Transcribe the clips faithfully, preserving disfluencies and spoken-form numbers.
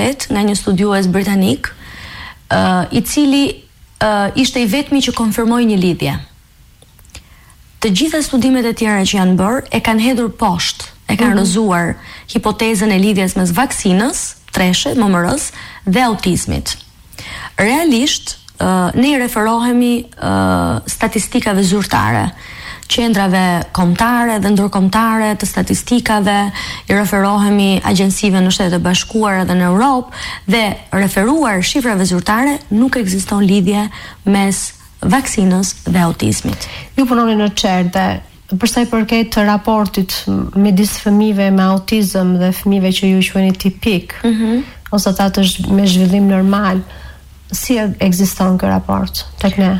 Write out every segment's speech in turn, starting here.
vërtet nga një studiues britanik, uh, i cili uh, ishte i vetmi që konfirmoi një lidhje. Të gjitha studimet e tjera që janë bërë e kanë hedhur poshtë, e kanë rrëzuar hipotezën e lidhjes mes vaksinës, treshe, M M R-s dhe autizmit. Realisht, uh, ne i referohemi uh, statistikave zyrtare, qendrave kombëtare dhe ndërkombëtare të statistikave, i referohemi agjensive në Shtetet e Bashkuara dhe në Europë, dhe referuar shifrave zyrtare nuk ekziston lidhje mes vaksinës dhe autizmit. Ju punoni në Çer dhe për sa i përket të raportit midis fëmijëve me autizëm dhe fëmijëve që ju quheni tipik, mm-hmm. ose ata të zh- me zhvillim normal, si ekziston ky raport tek ne?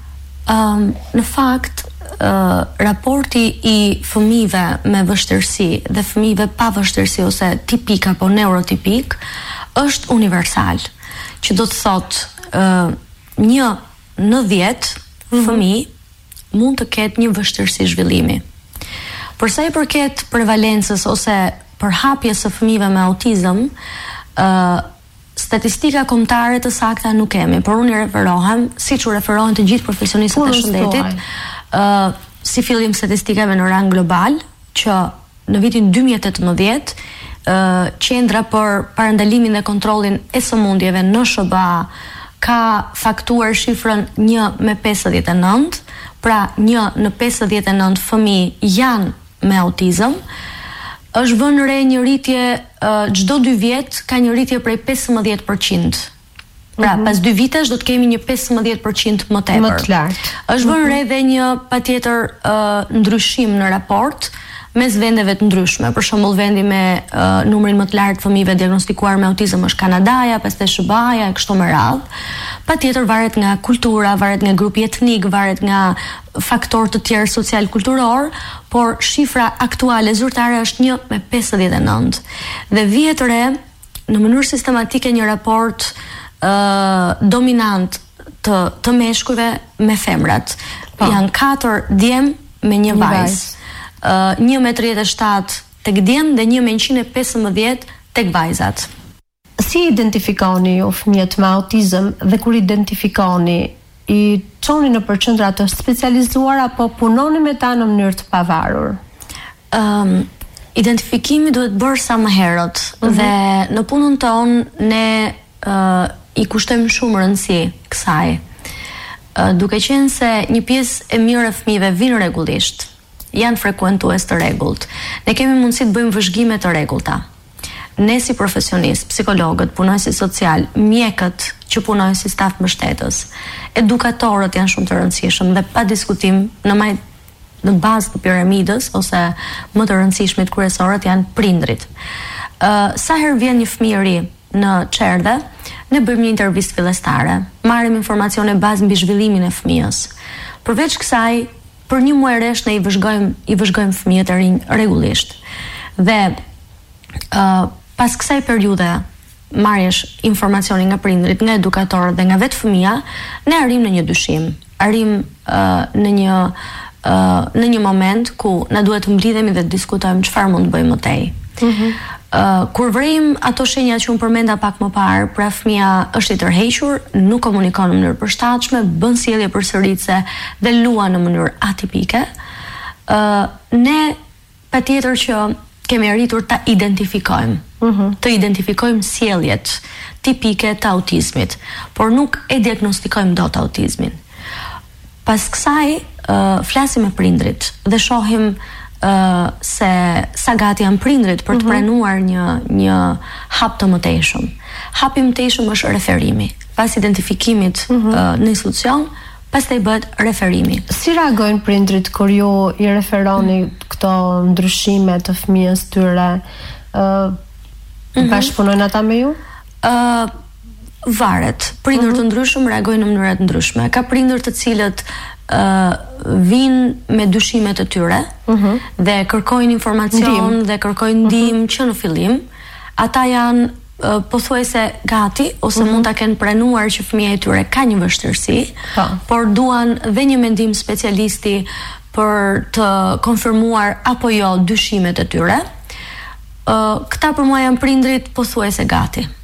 Um, në fakt, uh, raporti i fëmijëve me vështirësi dhe fëmijëve pa vështirësi ose tipik apo neurotipik është universal, që do të thotë uh, një në dhjetë mm-hmm. fëmijë mund të ketë një vështirësi zhvillimi. Për sa i përket prevalencës ose përhapjes së fëmijëve me autizëm, uh, statistika kombëtare të sakta nuk kemi, por unë i referohem, siç u referohen të gjithë profesionistët e shëndetit, uh, si fillim statistikave në rang global, që në vitin dy mijë e tetëmbëdhjetë, uh, qendra për parandalimin dhe kontrollin e sëmundjeve në S B A ka faktuar shifrën një me pesëdhjetë e nëntë, pra një në pesëdhjetë e nëntë fëmijë janë me autizëm. Është vënë re një rritje uh, çdo dy vjet ka një rritje prej pesëmbëdhjetë përqind. Pra, mm-hmm. pas dy vitesh do të kemi një pesëmbëdhjetë përqind më tepër. Më të lartë. Është vënë re dhe një patjetër uh, ndryshim në raport mes vendeve të ndryshme. Për shembull, vendi me uh, numrin më të lartë fëmijëve diagnostikuar me autizëm është Kanadaja, pastaj S B A-ja e kështu me radhë. Patjetër varet nga kultura, varet nga grupi etnik, varet nga faktorë të tjerë social-kulturor, por shifra aktuale zyrtare është një me pesëdhjetë e nëntë. Dhe vihet re në mënyrë sistematike një raport uh, dominant të të meshkujve me femrat. Po. Janë katër djem me një vajzë. Uh, një me tridhjetë e shtatë tek djem dhe një me njëqind e pesëmbëdhjetë tek vajzat. Si identifikoni ju fëmijët me autizëm dhe kur identifikoni, i çoni në përqendra të specializuara apo punoni me ta në mënyrë të pavarur? Um, identifikimi duhet bërë sa më herët mm-hmm. dhe në punën tonë ne uh, i kushtojmë shumë rëndësi kësaj. Uh, duke qenë se një pjesë e mirë e fëmijëve vinë rregullisht, janë frekuentues të rregullt. Ne kemi mundësi të bëjmë vëzhgime të rregullta. Ne si profesionistë, psikologët, punojësit social, mjekët që punojnë si staf mbështetës, edukatorët janë shumë të rëndësishëm dhe pa diskutim në maj në bazë të piramidës ose më të rëndësishmit kryesorët janë prindrit. Uh, sa herë vjen një fëmijë i ri në Çerdhe, ne bëjmë një intervistë fillestare, marrim informacione bazë mbi zhvillimin e fëmijës. Përveç kësaj, për një muaj rresht ne i vëzhgojmë i vëzhgojmë fëmijët e rinj rregullisht. Dhe uh, pas kësaj periudhe marrjesh informacioni nga prindrit, nga edukatorët dhe nga vetë fëmia, ne arrim në një dyshim, arrim uh, në një uh, në një moment ku na duhet të mblidhemi dhe të diskutojmë çfarë mund të bëjmë më tej. Mm-hmm. Uh, kur vrejmë ato shenjat që unë përmenda pak më parë, pra fëmia është i tërhequr, nuk komunikon në mënyrë përshtatshme, bën sjellje përsëritse dhe luan në mënyrë atipike, uh, ne patjetër që kemi arritur ta identifikojmë, mm-hmm. të identifikojmë sjelljet tipike të autizmit, por nuk e diagnostikojmë dot autizmin. Pas kësaj, uh, flasim me prindrit dhe shohim Uh, se sa gati janë prindrit për të pranuar një një hap të mëtejshëm. Hapi i mëtejshëm është referimi. Pas identifikimit uh, në institucion, pastaj bëhet referimi. Si reagojnë prindrit kur ju i referoni këto ndryshime të fëmijës tyre? Uh, mm-hmm. Bashkëpunojnë ata me ju? Uh, varet. Prindër të ndryshëm reagojnë në mënyra të ndryshme. Ka prindër të cilët Uh, vinë me dyshimet e tyre uh-huh. dhe kërkojnë informacion dhe kërkojnë ndihmë uh-huh. që në fillim ata janë uh, pothuajse gati ose uh-huh. mund ta kenë pranuar që fëmia e tyre ka një vështirësi, pa. por duan dhe një mendim specialisti për të konfirmuar apo jo dyshimet e tyre. Uh, këta për mua janë prindrit pothuajse gati.